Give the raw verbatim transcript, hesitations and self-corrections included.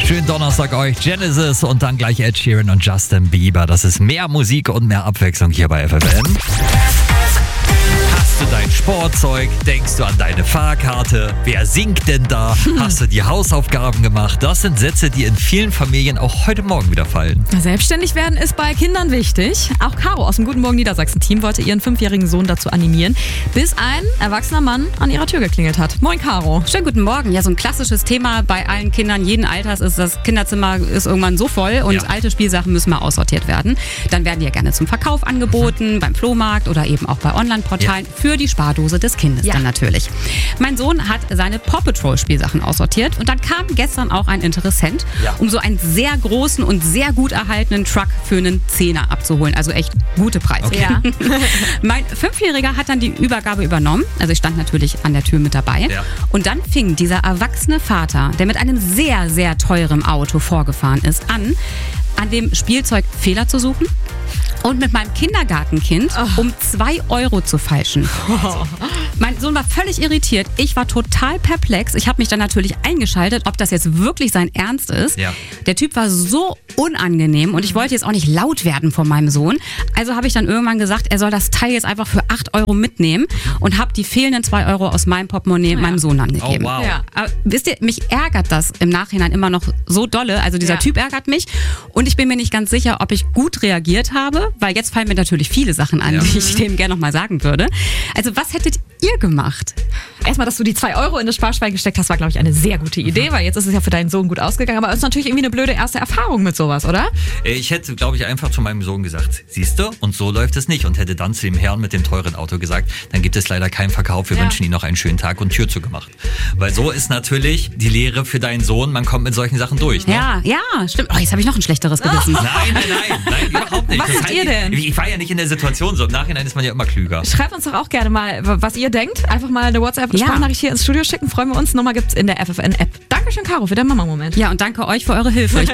Schönen Donnerstag euch, Genesis und dann gleich Ed Sheeran und Justin Bieber. Das ist mehr Musik und mehr Abwechslung hier bei F F M. Hast du dein Sportzeug? Denkst du an deine Fahrkarte? Wer singt denn da? Hast du die Hausaufgaben gemacht? Das sind Sätze, die in vielen Familien auch heute Morgen wieder fallen. Selbstständig werden ist bei Kindern wichtig. Auch Caro aus dem Guten Morgen Niedersachsen-Team wollte ihren fünfjährigen Sohn dazu animieren, bis ein erwachsener Mann an ihrer Tür geklingelt hat. Moin Caro. Schönen guten Morgen. Ja, so ein klassisches Thema bei allen Kindern jeden Alters ist, das Kinderzimmer ist irgendwann so voll und ja. alte Spielsachen müssen mal aussortiert werden. Dann werden die ja gerne zum Verkauf angeboten, mhm. beim Flohmarkt oder eben auch bei Online-Portalen ja. für die Spardose des Kindes ja. dann natürlich. Mein Sohn hat seine Paw Patrol Spielsachen aussortiert und dann kam gestern auch ein Interessent, ja. um so einen sehr großen und sehr gut erhaltenen Truck für einen Zehner abzuholen. Also echt gute Preise. Okay. Ja. Mein Fünfjähriger hat dann die Übergabe übernommen. Also ich stand natürlich an der Tür mit dabei. Ja. Und dann fing dieser erwachsene Vater, der mit einem sehr, sehr teuren Auto vorgefahren ist, an, an dem Spielzeug Fehler zu suchen und mit meinem Kindergartenkind oh. um zwei Euro zu feilschen. Oh. Mein Sohn war völlig irritiert. Ich war total perplex. Ich habe mich dann natürlich eingeschaltet, ob das jetzt wirklich sein Ernst ist. Ja. Der Typ war so unangenehm und ich wollte jetzt auch nicht laut werden von meinem Sohn. Also habe ich dann irgendwann gesagt, er soll das Teil jetzt einfach für acht Euro mitnehmen und habe die fehlenden zwei Euro aus meinem Portemonnaie ja. meinem Sohn angegeben. Oh, wow. Ja. Aber wisst ihr, mich ärgert das im Nachhinein immer noch so dolle. Also dieser ja. Typ ärgert mich und ich bin mir nicht ganz sicher, ob ich gut reagiert habe, weil jetzt fallen mir natürlich viele Sachen an, ja. die ich dem gerne nochmal sagen würde. Also was hättet ihr gemacht? Erstmal, dass du die zwei Euro in das Sparschwein gesteckt hast, war, glaube ich, eine sehr gute Idee, weil jetzt ist es ja für deinen Sohn gut ausgegangen. Aber es ist natürlich irgendwie eine blöde erste Erfahrung mit sowas, oder? Ich hätte, glaube ich, einfach zu meinem Sohn gesagt, siehst du, und so läuft es nicht. Und hätte dann zu dem Herrn mit dem teuren Auto gesagt, dann gibt es leider keinen Verkauf. Wir ja. wünschen Ihnen noch einen schönen Tag und Tür zugemacht. Weil so ist natürlich die Lehre für deinen Sohn, man kommt mit solchen Sachen durch. Ne? Ja, ja, stimmt. Oh, jetzt habe ich noch ein schlechteres Gewissen. Oh. Nein, nein, nein, nein, überhaupt nicht. Was das macht ihr denn? Ich, ich war ja nicht in der Situation so. Im Nachhinein ist man ja immer klüger. Schreibt uns doch auch gerne mal, was ihr denkt. Einfach mal eine WhatsApp-Sprachnachricht hier ins Studio schicken. Freuen wir uns. Nummer gibt's in der F F N-App. Dankeschön, Caro, für deinen Mama-Moment. Ja, und danke euch für eure Hilfe. Ich